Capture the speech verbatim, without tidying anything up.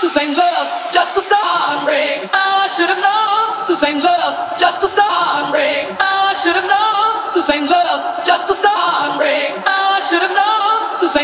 same love, just a start ring. Oh, I should have known. The same love, just a start ring. Oh, I should have known. The same love, just a start ring. Oh, I should have known. The same